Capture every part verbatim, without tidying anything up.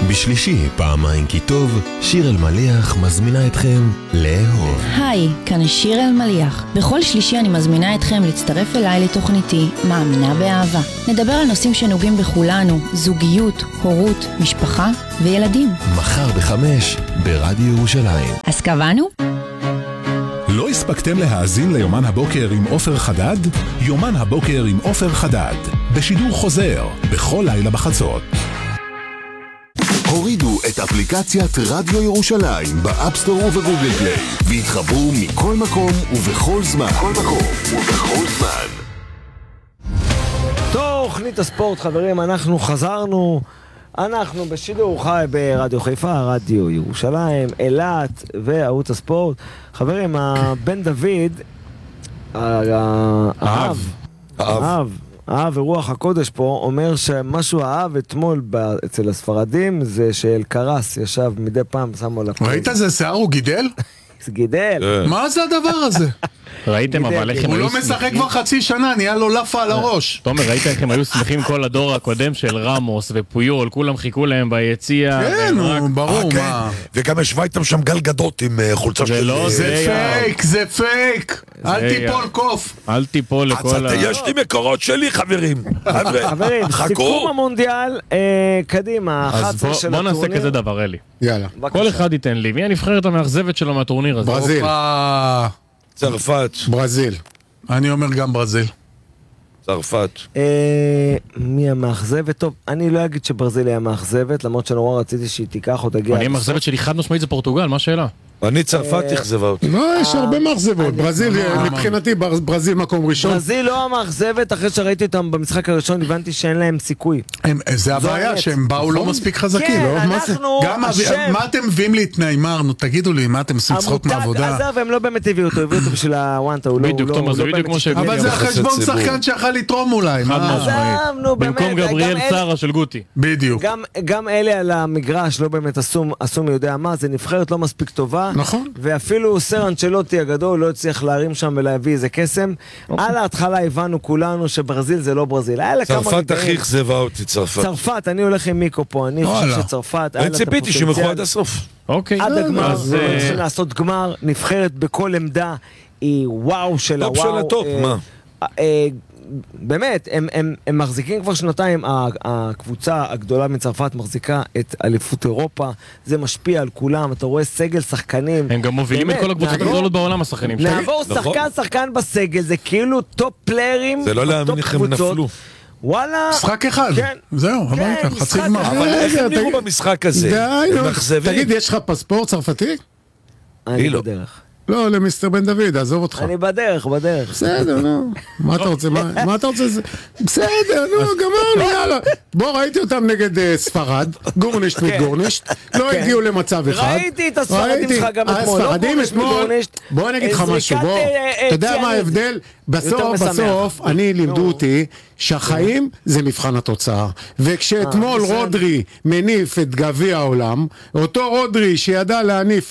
בשלישי, פעמיים כי טוב, שיר אלמליח מזמינה אתכם לאהוב. היי, כאן שיר אלמליח. בכל שלישי אני מזמינה אתכם להצטרף אליי לתוכניתי מאמינה באהבה. נדבר על נושאים שנוגעים בכולנו, זוגיות, הורות, משפחה וילדים. מחר בחמש, ברדיו ירושלים. אז קבענו? לא הספקתם להאזין ליומן הבוקר עם עופר חדד? יומן הבוקר עם עופר חדד, בשידור חוזר, בכל לילה בחצות. הורידו את אפליקציית רדיו ירושלים באפסטור ובגוגל פליי והתחברו מכל מקום ובכל זמן. כל מקום ובכל זמן. תוכנית הספורט, חברים, אנחנו חזרנו. אנחנו בשידור חי ברדיו חיפה, רדיו ירושלים, אילת וערוץ הספורט. חברים, הבן דוד, האב, האב, האב ורוח הקודש פה אומר שמשהו האב אתמול אצל הספרדים זה שאלקרס ישב מדי פעם, שמו לה... ראית זה שיער הוא גידל? זה גידל. מה זה הדבר הזה? ראיתם אבל איך הם הוא היו לא משחק כבר חצי שנה, נהיה לו לפה על הראש. תומר, ראית איך הם היו שמחים כל הדור הקודם של רמוס ופויול, כולם חיכו להם ביציע. כן, ברור, מה. וגם ישבה איתם שם גל גדות עם חולצה של... זה פייק, זה פייק. אל תיפול קוף. אל תיפול לכל ה... יש לי מקורות שלי, חברים. חברים, סיכום המונדיאל, קדימה, אחת עשרה של בוא הטורניר. נעשה כזה דבר, אלי. יאללה. כל אחד ייתן לי. מי הנבחרת המאכזבת שלו מהטורניר הזה? ברזיל. צרפת. ברזיל. אני אומר גם ברזיל. צרפת. מי המאכזבת? טוב, אני לא אגיד שברזיל היה מאכזבת, למרות שנורא רציתי שהיא תיקח או תגיע. אני המאכזבת שלי חד משמעית זה פורטוגל, מה השאלה? אני צרפת תכזבה אותי. לא, יש הרבה מאכזבות. ברזיל, מבחינתי ברזיל מקום ראשון. ברזיל לא המאכזבת, אחרי שראיתי אותם במשחק הראשון, הבנתי שאין להם סיכוי. זה הבעיה, שהם באו לא מספיק חזקים. כן, אנחנו... מה אתם מביאים לי את ניימר? נו, תגידו לי, מה אתם עושים צחוק מעבודה? עזב, הם לא באמת הביאו אותו, הביאו אותו בשביל הוואנטה, הוא לא... בדיוק, תומר, זה בדיוק כמו ש... אבל זה החשבון שחקן שיכל לתרום אולי. במקום גבריאל סארה של גוטי. בדיוק. גם אלה על המגרש לא באמת עשו מי יודע מה, זה נבחרת לא מספיק טובה. נכון. ואפילו סר אנצ'לוטי הגדול לא הצליח להרים שם ולהביא איזה קסם. על ההתחלה הבנו כולנו שברזיל זה לא ברזיל. צרפת הכי אכזבה אותי, צרפת. צרפת, אני הולך עם מיקו פה, אני חושב שצרפת... אין ציפיתי שמכו עד הסוף. אוקיי. עד הגמר, צריכים לעשות גמר, נבחרת בכל עמדה, היא וואו של הוואו. טופ של הטופ, מה? באמת, הם, הם, הם מחזיקים כבר שנתיים, הקבוצה הגדולה מצרפת מחזיקה את אליפות אירופה, זה משפיע על כולם, אתה רואה סגל שחקנים. הם גם מובילים את כל הקבוצות הגדולות בעולם, השחקנים. נעבור שחקן שחקן בסגל, זה כאילו טופ פליירים, זה לא להאמין איך הם נפלו. וואלה. משחק אחד. זהו, הביתה, חצי גמר. אבל איך הם נראו במשחק הזה? הם אכזבים. תגיד, יש לך פספורט צרפתי? אני בדרך. לא, למיסטר בן דוד, עזוב אותך. אני בדרך, בדרך. בסדר, נו. מה אתה רוצה? מה אתה רוצה? בסדר, נו, גמרנו, יאללה. בוא, ראיתי אותם נגד ספרד, גורנישט וגורנישט, לא הגיעו למצב אחד. ראיתי את הספרדים שלך גם אתמול. הספרדים אתמול, בוא נגיד לך משהו, בוא. אתה יודע מה ההבדל? בסוף, בסוף, אני לימדו אותי שהחיים זה מבחן התוצאה. וכשאתמול רודרי מניף את גביע העולם, אותו רודרי שידע להניף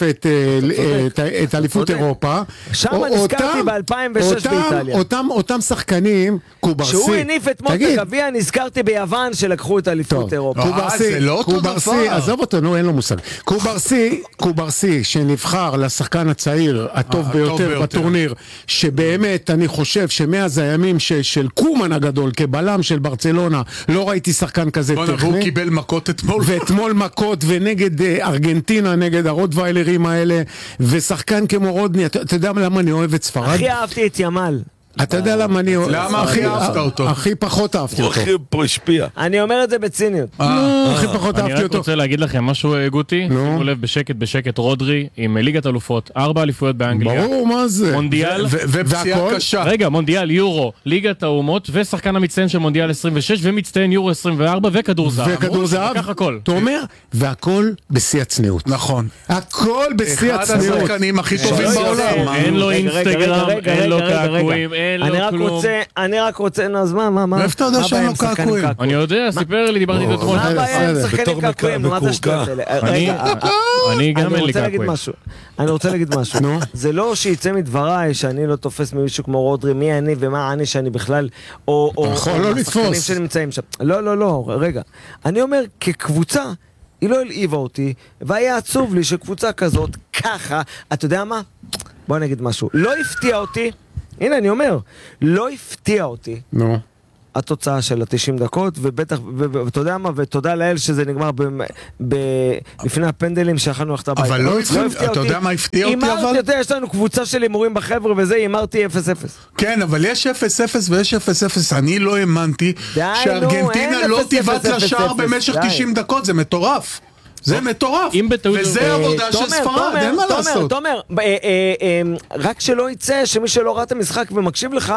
את אליפות אירופה, שם נזכרתי ב-אלפיים ושש באיטליה. אותם שחקנים, קוברסי. שהוא הניף אתמול את הגביע, נזכרתי ביוון שלקחו את אליפות אירופה. קוברסי, עזוב אותו, נו, אין לו מושג. קוברסי, קוברסי, שנבחר לשחקן הצעיר הטוב ביותר בטורניר, שבאמת אני חושב שמאז הימים של קומן הגדול, כבלם של ברצלונה, לא ראיתי שחקן כזה טכני. והוא קיבל מכות אתמול. ואתמול מכות, ונגד ארגנטינה, נגד הרוטוויילרים האלה, ושחקן כמו רודני, אתה יודע למה אני אוהב את ספרד? הכי אהבתי את ימל. אתה יודע למה אני... למה הכי אהבת אותו? הכי פחות אהבתי אותו. הוא הכי פה השפיע. אני אומר את זה בציניות. הכי פחות אהבתי אני רק אותו. רוצה להגיד לכם משהו, גוטי. שימו לב בשקט בשקט, רודרי עם ליגת אלופות, ארבע אליפויות באנגליה. ברור, מה זה? מונדיאל. ופציעה קשה. רגע, מונדיאל, יורו, ליגת האומות, ושחקן המצטיין של מונדיאל עשרים ושש, ומצטיין יורו עשרים וארבע, וכדור זהב. וכדור זהב. וכך הכל. אתה אומר, והכל בשיא הצניעות. נכון. הכל בשיא הצניעות. אחד השחקנים הכי טובים בעולם. אין לו אינסטגרם, אין לו קעקועים, אין לו כלום. אני רק רוצה, נו, אז מה, מה, מה? איפה אתה יודע שאין לו קעקועים? אני יודע, סיפר לי, דיברתי איתו אתמול. מה הבעיה עם שחקנים קעקועים? מה זה השטויות האלה? אני גם אין לי קעקועים. אני רוצה להגיד משהו. זה לא שיצא מדבריי שאני לא תופס ממישהו כמו רודרי, מי אני ומה אני שאני בכלל, או יכול לא לתפוס. שנמצאים שם. לא, לא, לא, רגע. אני אומר, כקבוצה, היא לא הלהיבה אותי, והיה עצוב לי שקבוצה כזאת, ככה, אתה יודע מה? בוא נגיד משהו. לא הפתיע אותי, הנה אני אומר, לא הפתיע אותי. נו. התוצאה של ה-תשעים דקות, ובטח, ואתה יודע מה, ותודה לאל שזה נגמר לפני הפנדלים שאכלנו לחת הביתה. אבל לא צריכים, אתה יודע מה הפתיע אותי אבל? אמרתי, אתה יודע, יש לנו קבוצה של הימורים בחבר'ה וזה, אמרתי אפס אפס. כן, אבל יש אפס אפס ויש אפס אפס, אני לא האמנתי שארגנטינה לא תיבט לשער במשך תשעים דקות, זה מטורף. זה מטורף, וזה עבודה של ספרד, אין מה לעשות. תומר, רק שלא יצא שמי שלא ראה את המשחק ומקשיב לך,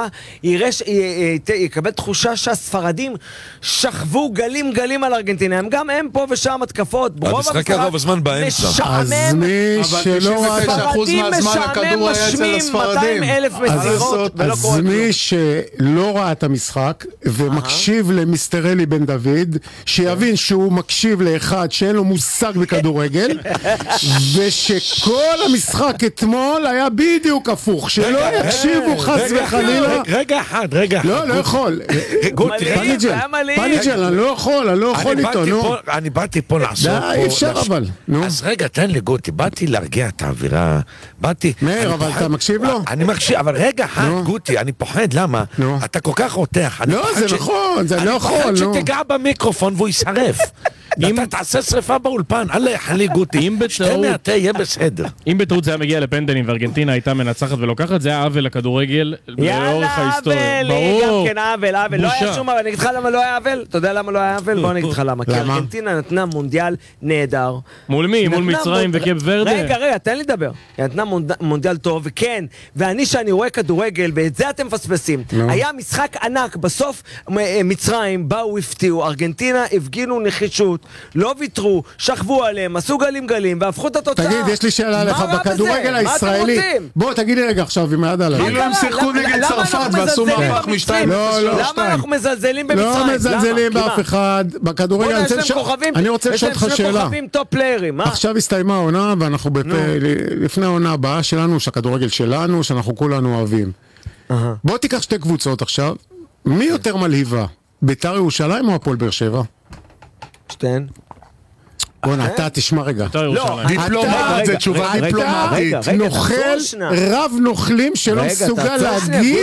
יקבל תחושה שהספרדים שכבו גלים גלים על ארגנטינה, הם גם הם פה ושם התקפות, המשחק הרוב הזמן באמצע. אז מי שלא ראה את הספרדים משעמם משמים מאתיים אלף מסירות, אז מי שלא ראה את המשחק ומקשיב למיסטרלי בן דוד, שיבין שהוא מקשיב לאחד שאין לו מושג בכדורגל, ושכל המשחק אתמול היה בדיוק הפוך, שלא יקשיבו חס וחלילה. רגע אחד, רגע אחד. לא, לא יכול. פניג'ל, פניג'ל, אני לא יכול, אני לא יכול איתו, נו. אני באתי פה לעשות פה. די, אפשר אבל, נו. אז רגע, תן לי גוטי, באתי להרגיע את האווירה, באתי... מאיר, אבל אתה מקשיב לו? אני מקשיב, אבל רגע אחד, גוטי, אני פוחד, למה? אתה כל כך רותח. לא, זה נכון, זה לא יכול, נו. אני פוחד שתיגע במיקרופון והוא ישרף. אתה תעשה שריפה באולפן, אללה יחלי גוטי, שתי מעטה יהיה בסדר. אם בטעות זה היה מגיע לפנדלים וארגנטינה הייתה מנצחת ולוקחת, זה היה עוול לכדורגל לאורך ההיסטוריה. ברור. גם כן עוול, עוול. לא היה שום, אני אגיד לך למה לא היה עוול? אתה יודע למה לא היה עוול? בוא נגיד לך למה. כי ארגנטינה נתנה מונדיאל נהדר. מול מי? מול מצרים וקייפ ורדה? רגע, רגע, תן לי לדבר. היא נתנה מונדיאל טוב, וכן, ואני שאני רואה כדורגל, ואת זה אתם מפספסים. היה משחק ענק, בסוף מצרים באו, הפתיעו, ארגנטינה הפגינו נחישות, לא ויתרו, שכבו עליהם, עשו גלים גלים, והפכו את התוצאה. תגיד, יש לי שאלה לך, בכדורגל הישראלי, בוא תגיד לי רגע עכשיו עם היד עליי. כאילו הם שיחקו נגד צרפת ועשו מהפך משתיים. למה אנחנו מזלזלים במצרים? לא מזלזלים באף אחד, בכדורגל, אני רוצה לשאול אותך שאלה. עכשיו הסתיימה העונה, ואנחנו לפני העונה הבאה שלנו, שהכדורגל שלנו, שאנחנו כולנו אוהבים. בוא תיקח שתי קבוצות עכשיו, מי יותר מלהיבה? בית"ר ירושלים או הפועל באר שבע? שתיהן. בוא'נה, אתה תשמע רגע. דיפלומט, זה תשובה דיפלומטית. נוכל, רב נוכלים שלא מסוגל להגיד,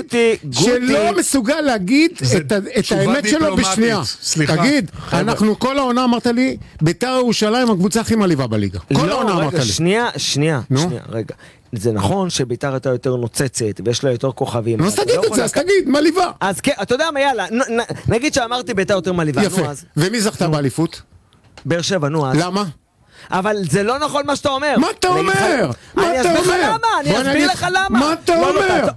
שלא מסוגל להגיד את האמת שלו בשנייה. תגיד, אנחנו כל העונה אמרת לי, בית"ר ירושלים הקבוצה הכי מלהיבה בליגה. כל העונה אמרת לי. שנייה, שנייה, שנייה, רגע. זה נכון שביתר הייתה יותר נוצצת ויש לה יותר כוכבים. אז תגיד את זה, אז תגיד, מלהיבה. אז אתה יודע מה, יאללה, נגיד שאמרתי ביתר יותר מלהיבה. יפה, ומי זכתה באליפות? באר שבע, נו אז. למה? אבל זה לא נכון מה שאתה אומר. מה אתה אומר? אני אסביר לך למה, אני אסביר לך למה. מה אתה אומר?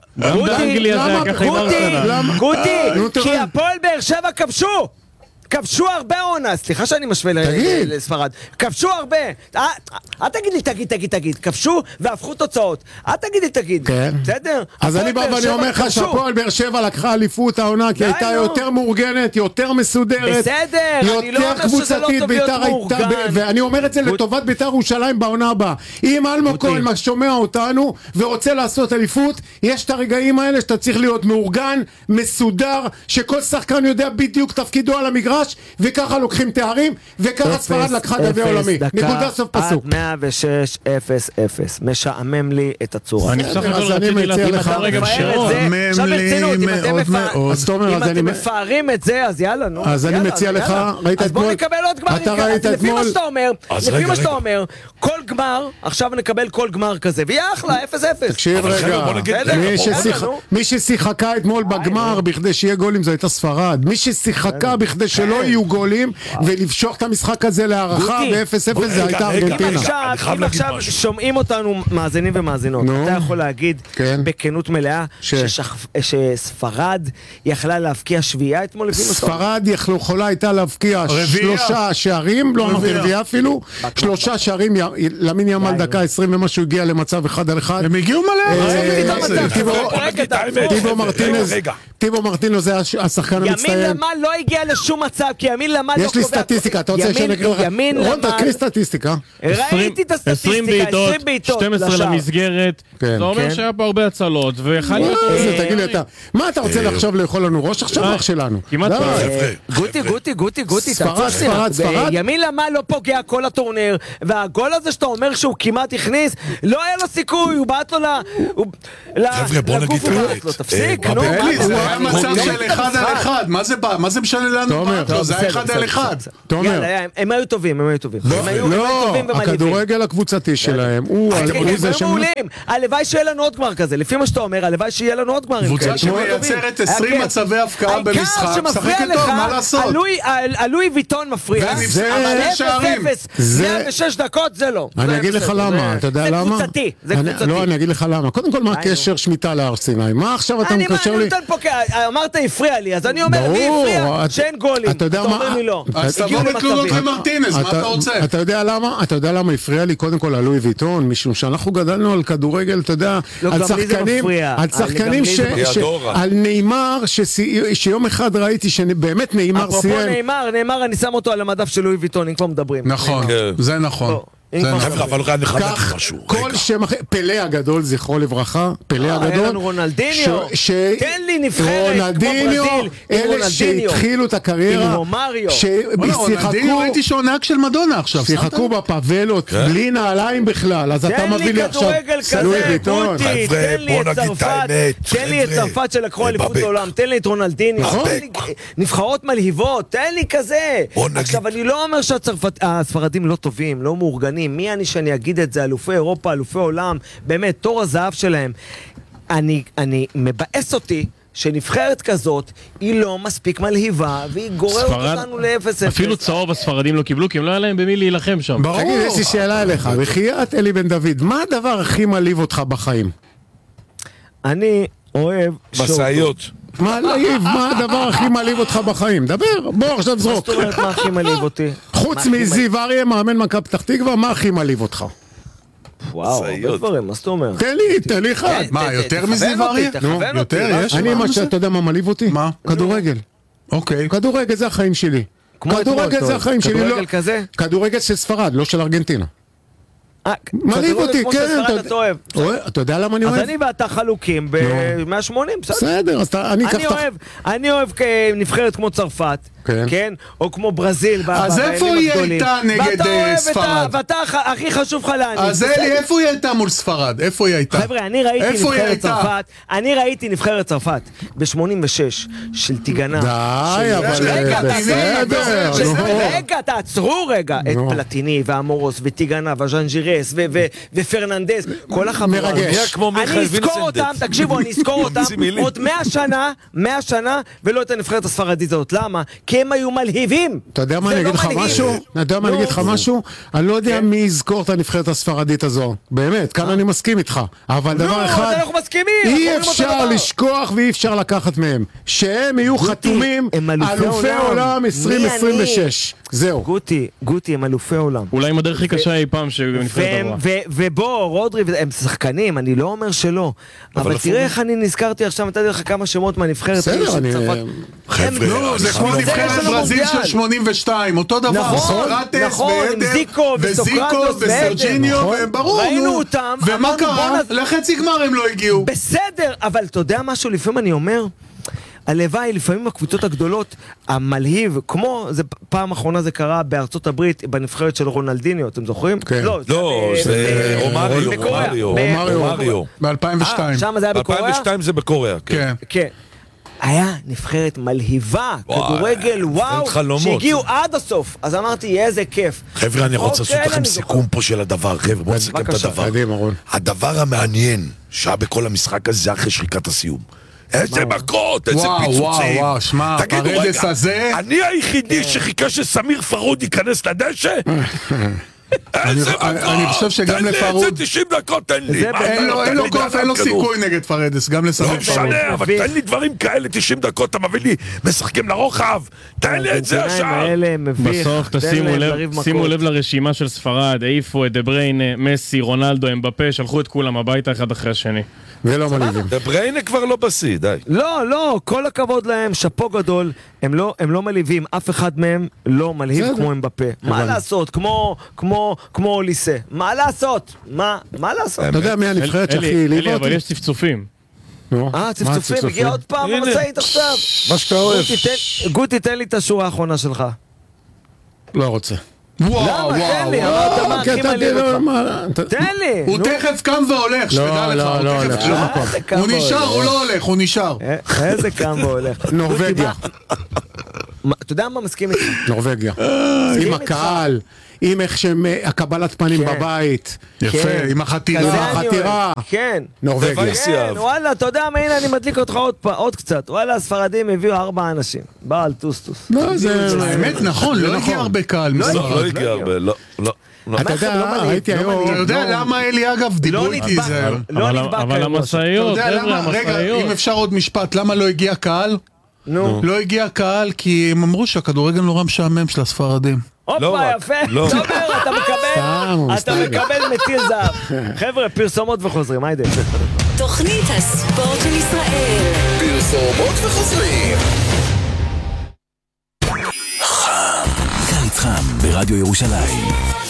גוטי, כי הפועל באר שבע כבשו. כבשו הרבה עונה, סליחה שאני משווה לספרד, כבשו הרבה, אל תגיד לי תגיד, תגיד, תגיד, כבשו והפכו תוצאות, אל תגיד לי תגיד, בסדר? אז אני בא ואני אומר לך שהפועל באר שבע לקחה אליפות העונה, כי הייתה יותר מאורגנת, יותר מסודרת, יותר קבוצתית, ואני אומר את זה לטובת בית"ר ירושלים בעונה הבאה. אם אלמוג כהן מה שומע אותנו ורוצה לעשות אליפות, יש את הרגעים האלה שאתה צריך להיות מאורגן, מסודר, שכל שחקן יודע בדיוק תפקידו על המגרש, וככה לוקחים תארים, וככה ספרד לקחה גביע עולמי. נקודה סוף פסוק. עד מאה ושש אפס אפס. משעמם לי את הצורה. אני בסך הכל רציתי להגיד לך רגע בשעות. משעמם לי מאוד מאוד. אם אתם מפארים את זה, אז יאללה, נו. אז אני מציע לך, ראית אז בוא נקבל עוד גמרים. לפי מה שאתה אומר, לפי מה שאתה אומר, כל גמר, עכשיו נקבל כל גמר כזה, ויהיה אחלה, אפס אפס. תקשיב רגע, מי ששיחקה אתמול בגמר בכדי שיהיה גולים זו הייתה ספרד. מי ששיחקה בכדי שלא יהיו גולים ולבשוך את המשחק הזה להערכה ב-אפס אפס זה הייתה ארגנטינה. אם עכשיו שומעים אותנו מאזינים ומאזינות, אתה יכול להגיד בכנות מלאה שספרד יכלה להבקיע שביעה אתמול? ספרד יכולה הייתה להבקיע שלושה שערים, לא אמרתי רביעה אפילו, שלושה שערים, למין ימל דקה עשרים ומשהו הגיע למצב אחד על אחד. הם הגיעו מלא. טיבו מרטינז טיבו מרטינו זה השחקן המצטיין. ימין למען לא הגיע לשום מצב, כי ימין למען לא קובע... יש לי סטטיסטיקה, אתה רוצה שנקרא לך? רון, תקריא סטטיסטיקה. ראיתי את הסטטיסטיקה, עשרים בעיטות, שתים עשרה למסגרת, זה אומר שהיה פה הרבה הצלות, ואחד... תגיד לי אתה, מה אתה רוצה עכשיו לאכול לנו ראש עכשיו אח שלנו? כמעט גוטי, גוטי, גוטי, גוטי, ספרד, ספרד, ספרד. ימין למען לא פוגע כל הטורניר, והגול הזה שאתה אומר שהוא כמעט הכניס, לא היה לו סיכוי, הוא בעט לו לגוף ובעט. תפסיק, נו. זה היה מצב של אחד על אחד, מה זה משנה לנו? זה היה אחד על אחד. הם היו טובים, הם היו טובים. לא, הכדורגל הקבוצתי שלהם הוא זה שהם מעולים. הלוואי שיהיה לנו עוד גמר כזה, לפי מה שאתה אומר, הלוואי שיהיה לנו עוד גמרים כאלה. קבוצה שמייצרת עשרים מצבי הפקעה במשחק, שחק איתו, מה לעשות? הלואי ויטון מפריע, אבל אפס אפס, מאה ושש דקות זה לא. אני אגיד לך למה, אתה יודע למה? זה קבוצתי, זה קבוצתי. לא, אני אגיד לך למה. קודם כל, מה הקשר שמיטה להר סיני? מה עכשיו אתה מקשר לי? אמרת הפריע לי, אז אני אומר, מי הפריע? שאין גולים. אתה יודע מה? אז תבוא בתלונות למרטינס, מה אתה רוצה? אתה יודע למה? אתה יודע למה הפריע לי קודם כל הלואי ויטון? משום שאנחנו גדלנו על כדורגל, אתה יודע, על שחקנים, על שחקנים על נאמר, שיום אחד ראיתי שבאמת נאמר סיים. אפרופו נאמר, נאמר אני שם אותו על המדף של לואי ויטון, אם כבר מדברים. נכון, זה נכון. חבר'ה, אבל כאן נחדש משהו. כל שם אחר, פלא הגדול, זכרו לברכה, פלא הגדול. היה לנו רונלדיניו, תן לי נבחרת כמו ברזיל, אלה שהתחילו את הקריירה, עם רומריו. רונלדיניו הייתי שעונק של מדונה עכשיו. שיחקו בפאבלות, בלי נעליים בכלל, אז אתה מביא לי עכשיו לואי ויטון. תן לי את צרפת, תן לי את צרפת שלקחו אליפות העולם, תן לי את רונלדיניו, נבחרות מלהיבות, תן לי כזה. עכשיו, אני לא אומר שהספרדים לא טובים, לא מאורגנים. מי אני שאני אגיד את זה? אלופי אירופה, אלופי עולם, באמת, תור הזהב שלהם. אני, אני מבאס אותי שנבחרת כזאת היא לא מספיק מלהיבה, והיא גוררת אותנו לאפס אפס. אפילו צהוב הספרדים לא קיבלו, כי הם לא היה להם במי להילחם שם. ברור. תגיד, יש לי שאלה אליך, בחיית אלי בן דוד, מה הדבר הכי מלהיב אותך בחיים? אני אוהב מסעיות. מה להיב? מה הדבר הכי מלהיב אותך בחיים? דבר, בוא עכשיו זרוק. זאת אומרת, מה הכי מלהיב אותי? חוץ מזיו אריה, מאמן מכבי פתח תקווה, מה הכי מלהיב אותך? וואו, הרבה דברים, מה זאת אומרת? תן לי, תן לי אחד. מה, יותר מזיו אריה? נו, יותר, יש? אני, מה שאתה יודע מה מלהיב אותי? מה? כדורגל. אוקיי. כדורגל זה החיים שלי. כדורגל זה החיים שלי. כדורגל כזה? כדורגל של ספרד, לא של ארגנטינה. מלהיב אותי, כן, אתה יודע למה אני אוהב? אז אני ואתה חלוקים ב-מאה ושמונים, בסדר, אז אני אקח את... אני אוהב נבחרת כמו צרפת, כן? או כמו ברזיל. אז איפה היא הייתה נגד ספרד? ואתה הכי חשוב לך להניק. אז אלי, איפה היא הייתה מול ספרד? איפה היא הייתה? חבר'ה, אני ראיתי נבחרת צרפת, אני ראיתי נבחרת צרפת ב-שמונים ושש של טיגנה. די, אבל בסדר. רגע, תעצרו רגע. את פלטיני והמורוס וטיגנה וז'אנג'ירס ופרננדס, כל החבורה. מרגש. אני אזכור אותם, תקשיבו, אני אזכור אותם עוד מאה שנה, מאה שנה, ולא את הנבחרת הספרדית הזאת. למה? כי הם היו מלהיבים. אתה יודע מה אני אגיד לך משהו? אתה יודע מה אני אגיד לך משהו? אני לא יודע מי יזכור את הנבחרת הספרדית הזו. באמת, כאן אני מסכים איתך. אבל דבר אחד, אי אפשר לשכוח ואי אפשר לקחת מהם. שהם יהיו חתומים אלופי עולם עשרים עשרים ושש. זהו. גוטי, גוטי, הם אלופי עולם. אולי עם הדרך הכי קשה אי פעם שנבחרת עברה. ובוא, רודרי, הם שחקנים, אני לא אומר שלא. אבל תראה איך אני נזכרתי עכשיו, נתתי לך כמה שמות מהנבחרת. בסדר, אני... חבר'ה, זה כמו נבחרת ברזיל של שמונים ושתיים, אותו דבר. סוקרטס ועדר, וזיקו וסרג'יניו, וברור, נו. ומה קרה? לחצי גמר הם לא הגיעו. בסדר, אבל אתה יודע משהו, לפעמים אני אומר... הלוואי, לפעמים הקבוצות הגדולות, המלהיב, כמו, זה פעם אחרונה זה קרה בארצות הברית, בנבחרת של רונלדיניו, אתם זוכרים? כן. לא, זה רומריו. רומריו. ב-אלפיים ושתיים. שם זה היה בקוריאה? ב-אלפיים ושתיים זה בקוריאה, כן. כן. היה נבחרת מלהיבה, כדורגל, וואו, שהגיעו עד הסוף. אז אמרתי, איזה כיף. חבר'ה, אני רוצה לעשות לכם סיכום פה של הדבר, חבר'ה, בואו נסכם את הדבר. הדבר המעניין שהיה בכל המשחק הזה, זה אחרי שריקת הסיום. איזה מכות, איזה פיצוצים. וואו, וואו, שמע, פרדס הזה... אני היחידי שחיכה שסמיר פרוד ייכנס לדשא? איזה מכות! אני חושב שגם לפרוד... תן לי תשעים דקות, תן לי. אין לו כוח, אין לו סיכוי נגד פרדס, גם לסמיר פרוד. לא משנה, אבל תן לי דברים כאלה, תשעים דקות, אתה מביא לי, משחקים לרוחב. תן לי את זה השאר. בסוף תשימו לב לרשימה של ספרד, העיפו את דה בריין, מסי, רונלדו, אמבפה, שלחו את כולם הביתה אחד אחרי השני. ולא מלהיבים. בריינה כבר לא בסי, די. לא, לא, כל הכבוד להם, שפו גדול, הם לא, הם לא מלהיבים, אף אחד מהם לא מלהיב כמו הם בפה. מה לעשות? כמו, כמו, כמו אוליסה. מה לעשות? מה, מה לעשות? אתה יודע מי הנבחרת שהכי ליבה אותי? אלי, אבל יש צפצופים. אה, צפצופים, הגיע עוד פעם במצעית עכשיו. מה שאתה אוהב. גוטי, תן לי את השורה האחרונה שלך. לא רוצה. וואו, למה? תן לי, אמרת מה הכי מלהיב אותך. תן לי. הוא תכף קם והולך, שתדע לך. לא, לא, לא, הוא נשאר, הוא לא הולך, הוא נשאר. איזה קם והולך. נורווגיה. אתה יודע מה מסכים איתך? נורווגיה. עם הקהל, עם איך שהקבלת פנים בבית. יפה, עם החתירה. עם החתירה. כן. נורווגיה. כן, וואלה, אתה יודע מה, הנה אני מדליק אותך עוד קצת. וואלה, הספרדים הביאו ארבעה אנשים. בעל טוסטוס. לא, זה... האמת, נכון, לא הגיע הרבה קהל. לא הגיע הרבה, לא, לא. אתה יודע, הייתי היום... אתה יודע למה אלי, אגב, דיברו איתי זה... לא נדבק. אבל המשאיות, חבר'ה, המשאיות. רגע, אם אפשר עוד משפט, למה לא הגיע קהל? נו. לא הגיע קהל כי הם אמרו שהכדורגל נורא משעמם של הספרדים. הופה, יפה. תומר, אתה מקבל, אתה מקבל מתיר זהב. חבר'ה, פרסומות וחוזרים, היידה. תוכנית הספורט של ישראל. פרסומות וחוזרים. חם. קיץ חם ברדיו ירושלים.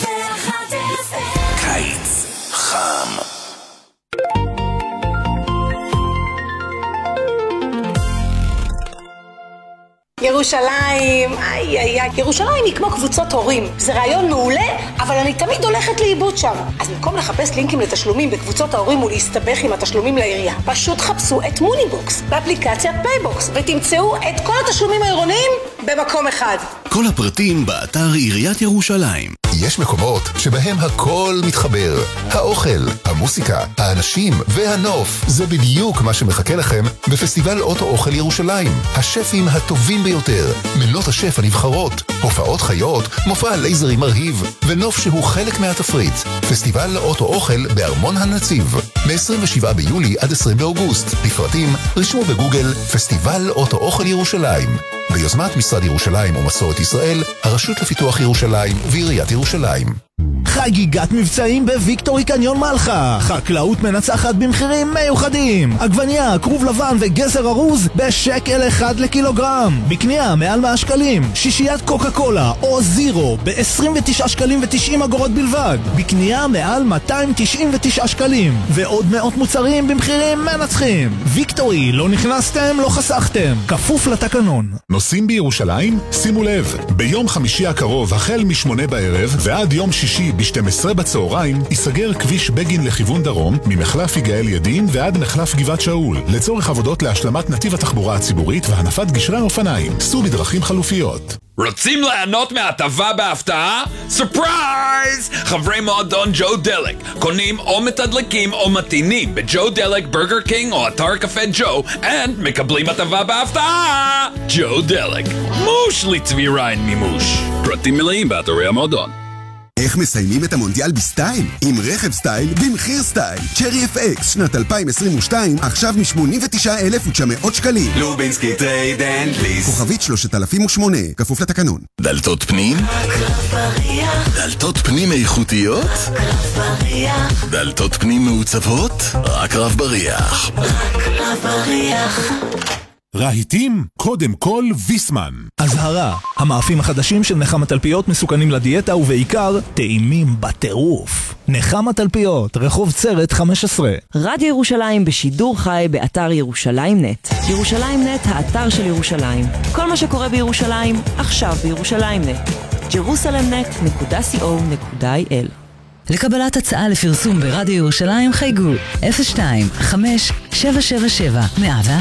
קיץ חם. ירושלים, איי איי איי, ירושלים היא כמו קבוצות הורים. זה רעיון מעולה, אבל אני תמיד הולכת לאיבוד שם. אז במקום לחפש לינקים לתשלומים בקבוצות ההורים ולהסתבך עם התשלומים לעירייה, פשוט חפשו את מוניבוקס באפליקציית פייבוקס ותמצאו את כל התשלומים העירוניים במקום אחד. כל הפרטים באתר עיריית ירושלים. יש מקומות שבהם הכל מתחבר. האוכל, המוסיקה, האנשים והנוף. זה בדיוק מה שמחכה לכם בפסטיבל אוטו אוכל ירושלים. השפים הטובים ביותר, מנות השף הנבחרות, הופעות חיות, מופע לייזרי מרהיב, ונוף שהוא חלק מהתפריט. פסטיבל אוטו אוכל בארמון הנציב. מ-עשרים ושבעה ביולי עד עשרים באוגוסט. לפרטים, רשמו בגוגל פסטיבל אוטו אוכל ירושלים. ביוזמת משרד ירושלים ומסורת ישראל, הרשות לפיתוח ירושלים ועיריית ירושלים. חגיגת מבצעים בוויקטורי קניון מלחה. חקלאות מנצחת במחירים מיוחדים. עגבניה, כרוב לבן וגזר ארוז בשקל אחד לקילוגרם. בקנייה מעל מאה שקלים. שישיית קוקה קולה או זירו ב-עשרים ותשעה שקלים ו-תשעים אגורות בלבד. בקנייה מעל מאתיים תשעים ותשעה שקלים. ועוד מאות מוצרים במחירים מנצחים. ויקטורי, לא נכנסתם, לא חסכתם. כפוף לתקנון. נוסעים בירושלים? שימו לב, ביום חמישי הקרוב החל משמונה בערב ועד יום שישי ב-שתים עשרה בצהריים ייסגר כביש בגין לכיוון דרום ממחלף יגאל ידין ועד מחלף גבעת שאול לצורך עבודות להשלמת נתיב התחבורה הציבורית והנפת גשרי האופניים. סעו בדרכים חלופיות. רוצים ליהנות מהטבה בהפתעה? סופרייז! חברי מועדון ג'ו דלק קונים או מתדלקים או מתינים בג'ו דלק, ברגר קינג או אתר קפה ג'ו and מקבלים הטבה בהפתעה! ג'ו דלק, מוש לצבי ריין מימוש. פרטים מלאים באתרי המועדון. איך מסיימים את המונדיאל בסטייל? עם רכב סטייל במחיר סטייל. צ'רי אף אקס שנת אלפיים עשרים ושתיים עכשיו מ-שמונים ותשעה אלף ותשע מאות שקלים. לובינסקי טרייד אנד ליס. כוכבית שלושת אלפים ושמונה, כפוף לתקנון. דלתות פנים? דלתות פנים איכותיות? דלתות פנים מעוצבות? רק רב בריח. רק רב בריח. רהיטים? קודם כל ויסמן. אזהרה, המאפים החדשים של נחם התלפיות מסוכנים לדיאטה ובעיקר טעימים בטירוף. נחם התלפיות, רחוב צרת חמש עשרה. רדיו ירושלים בשידור חי באתר ירושלים נט. ירושלים נט, האתר של ירושלים. כל מה שקורה בירושלים, עכשיו בירושלים נט. ג'רוסלם נט נקודה סי או נקודה איי אל. לקבלת הצעה לפרסום ברדיו ירושלים חייגו אפס שתיים חמש שבע שבע שבע מאה ואחת.